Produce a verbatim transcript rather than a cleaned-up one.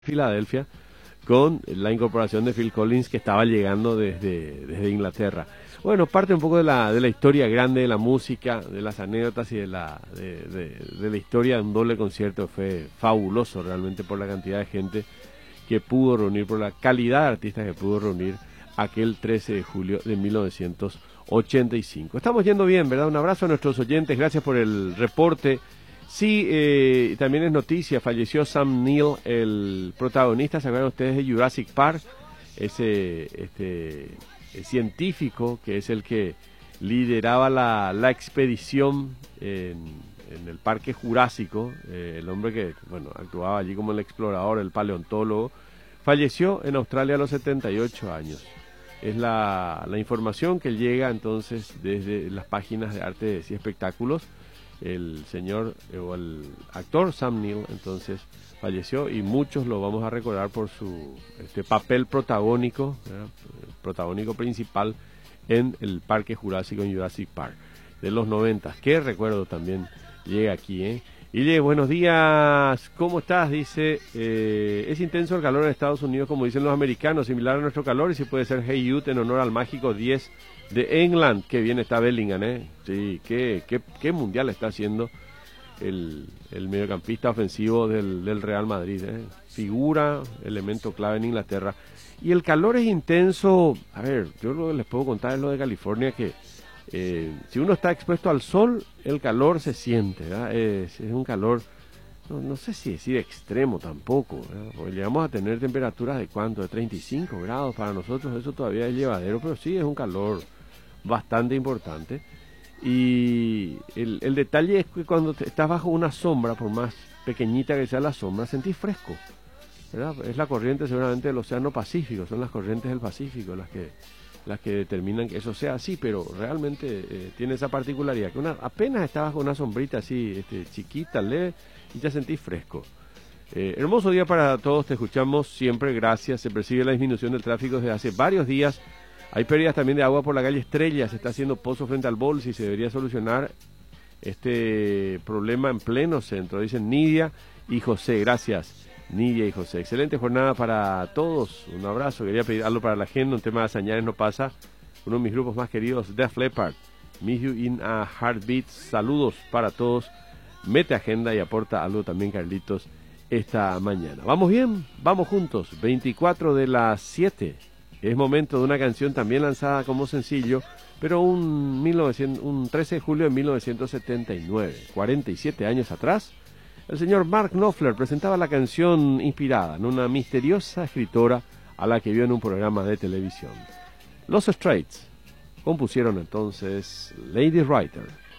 Filadelfia, con la incorporación de Phil Collins, que estaba llegando desde, desde Inglaterra. Bueno, parte un poco de la, de la historia grande de la música, de las anécdotas y de la, de, de, de la historia de un doble concierto. Fue fabuloso realmente por la cantidad de gente que pudo reunir, por la calidad de artistas que pudo reunir aquel trece de julio de mil novecientos ochenta y cinco. Estamos yendo bien, ¿verdad? Un abrazo a nuestros oyentes, gracias por el reporte. Sí, eh, también es noticia, falleció Sam Neill, el protagonista, ¿se acuerdan ustedes de Jurassic Park? Ese este, el científico que es el que lideraba la, la expedición en, en el Parque Jurásico, eh, el hombre que, bueno, actuaba allí como el explorador, el paleontólogo, falleció en Australia a los setenta y ocho años. Es la, la información que llega entonces desde las páginas de Artes y Espectáculos. El señor eh, o el actor Sam Neill entonces falleció y muchos lo vamos a recordar por su este papel protagónico, ¿verdad? El protagónico principal en el Parque Jurásico en Jurassic Park de los noventas. Qué recuerdo también llega aquí, ¿eh? Y le buenos días, ¿cómo estás? Dice, eh, es intenso el calor en Estados Unidos, como dicen los americanos, similar a nuestro calor, y si puede ser Hey Youth en honor al mágico diez de England. Qué bien está Bellingham, ¿eh? Sí, qué, qué, qué mundial está haciendo el, el mediocampista ofensivo del, del Real Madrid, ¿eh? Figura, elemento clave en Inglaterra. Y el calor es intenso. A ver, yo lo que les puedo contar es lo de California, que eh, si uno está expuesto al sol, el calor se siente, ¿verdad? Es, es un calor, no, no sé si decir extremo tampoco, ¿verdad? Porque llegamos a tener temperaturas de cuánto, de treinta y cinco grados. Para nosotros eso todavía es llevadero, pero sí es un calor bastante importante. Y el, el detalle es que cuando te, estás bajo una sombra, por más pequeñita que sea la sombra, sentís fresco, ¿verdad? Es la corriente seguramente del Océano Pacífico, son las corrientes del Pacífico las que las que determinan que eso sea así, pero realmente eh, tiene esa particularidad, que una, apenas estás bajo una sombrita así, este, chiquita, leve, y ya sentís fresco. Eh, hermoso día para todos, te escuchamos siempre, gracias. Se percibe la disminución del tráfico desde hace varios días. Hay pérdidas también de agua por la calle Estrella, se está haciendo pozo frente al Bolsi y se debería solucionar este problema en pleno centro, dicen Nidia y José. Gracias, Nidia y José. Excelente jornada para todos, un abrazo. Quería pedir algo para la agenda, un tema de Sañares no pasa, uno de mis grupos más queridos, Def Leppard, Meet You in a Heartbeat. Saludos para todos, mete agenda y aporta algo también, Carlitos, esta mañana. ¿Vamos bien? Vamos juntos, veinticuatro de las siete. Es momento de una canción también lanzada como sencillo, pero un, mil novecientos, un trece de julio de mil novecientos setenta y nueve, cuarenta y siete años atrás, el señor Mark Knopfler presentaba la canción inspirada en una misteriosa escritora a la que vio en un programa de televisión. Los Straits compusieron entonces Lady Writer.